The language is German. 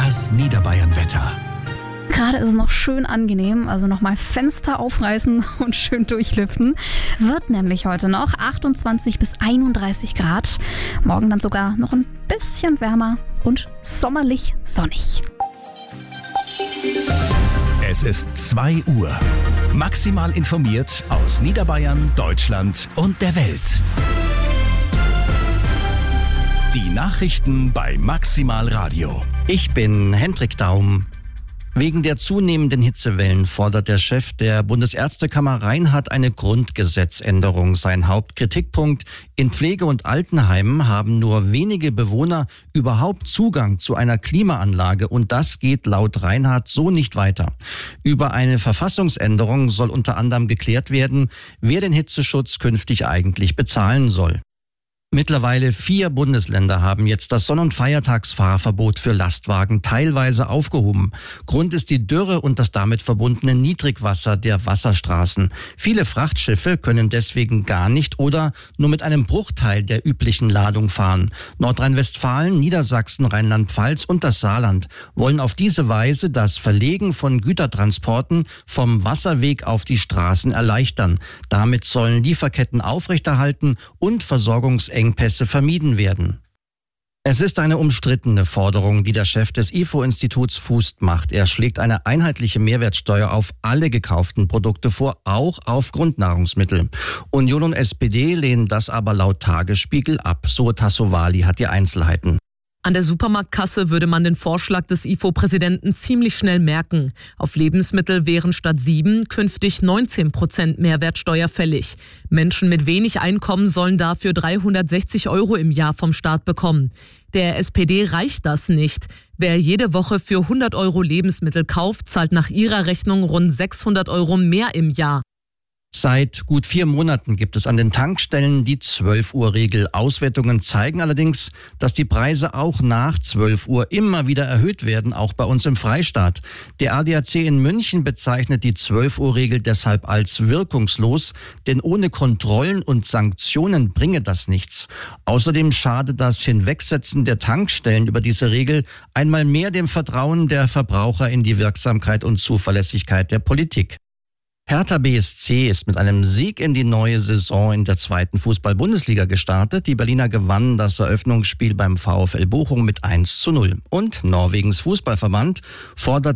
Das Niederbayern-Wetter. Gerade ist es noch schön angenehm, also nochmal Fenster aufreißen und schön durchlüften. Wird nämlich heute noch 28 bis 31 Grad. Morgen dann sogar noch ein bisschen wärmer und sommerlich sonnig. Es ist 2 Uhr. Maximal informiert aus Niederbayern, Deutschland und der Welt. Die Nachrichten bei Maximal Radio. Ich bin Hendrik Daum. Wegen der zunehmenden Hitzewellen fordert der Chef der Bundesärztekammer Reinhardt eine Grundgesetzänderung. Sein Hauptkritikpunkt: In Pflege- und Altenheimen haben nur wenige Bewohner überhaupt Zugang zu einer Klimaanlage und das geht laut Reinhardt so nicht weiter. Über eine Verfassungsänderung soll unter anderem geklärt werden, wer den Hitzeschutz künftig eigentlich bezahlen soll. Mittlerweile 4 Bundesländer haben jetzt das Sonn- und Feiertagsfahrverbot für Lastwagen teilweise aufgehoben. Grund ist die Dürre und das damit verbundene Niedrigwasser der Wasserstraßen. Viele Frachtschiffe können deswegen gar nicht oder nur mit einem Bruchteil der üblichen Ladung fahren. Nordrhein-Westfalen, Niedersachsen, Rheinland-Pfalz und das Saarland wollen auf diese Weise das Verlegen von Gütertransporten vom Wasserweg auf die Straßen erleichtern. Damit sollen Lieferketten aufrechterhalten und Versorgungsengpässe vermieden werden. Es ist eine umstrittene Forderung, die der Chef des IFO-Instituts Fust macht. Er schlägt eine einheitliche Mehrwertsteuer auf alle gekauften Produkte vor, auch auf Grundnahrungsmittel. Union und SPD lehnen das aber laut Tagesspiegel ab. So Tassovali hat die Einzelheiten. An der Supermarktkasse würde man den Vorschlag des IFO-Präsidenten ziemlich schnell merken. Auf Lebensmittel wären statt 7 künftig 19% Mehrwertsteuer fällig. Menschen mit wenig Einkommen sollen dafür 360 € im Jahr vom Staat bekommen. Der SPD reicht das nicht. Wer jede Woche für 100 € Lebensmittel kauft, zahlt nach ihrer Rechnung rund 600 € mehr im Jahr. Seit gut 4 Monaten gibt es an den Tankstellen die 12-Uhr-Regel. Auswertungen zeigen allerdings, dass die Preise auch nach 12 Uhr immer wieder erhöht werden, auch bei uns im Freistaat. Der ADAC in München bezeichnet die 12-Uhr-Regel deshalb als wirkungslos, denn ohne Kontrollen und Sanktionen bringe das nichts. Außerdem schade das Hinwegsetzen der Tankstellen über diese Regel einmal mehr dem Vertrauen der Verbraucher in die Wirksamkeit und Zuverlässigkeit der Politik. Hertha BSC ist mit einem Sieg in die neue Saison in der 2. Fußball-Bundesliga gestartet. Die Berliner gewannen das Eröffnungsspiel beim VfL Bochum mit 1:0. Und Norwegens Fußballverband fordert